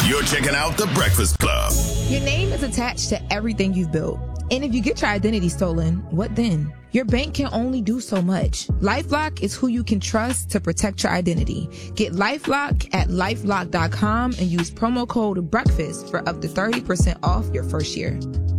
You're checking out The Breakfast Club. Your name is attached to everything you've built. And if you get your identity stolen, what then? Your bank can only do so much. LifeLock is who you can trust to protect your identity. Get LifeLock at LifeLock.com and use promo code BREAKFAST for up to 30% off your first year.